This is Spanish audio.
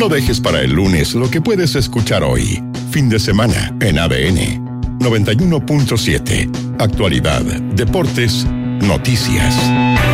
No dejes para el lunes lo que puedes escuchar hoy. Fin de semana en ADN 91.7. Actualidad, deportes, noticias.